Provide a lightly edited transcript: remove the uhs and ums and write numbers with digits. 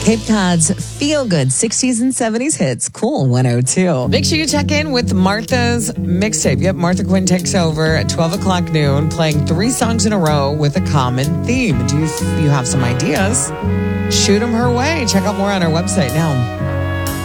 Cape Cod's feel-good 60s and 70s hits. Cool 102. Make sure you check in with Martha's mixtape. Yep, Martha Quinn takes over at 12 o'clock noon, playing 3 songs in a row with a common theme. Do you have some ideas? Shoot them her way. Check out more on our website now.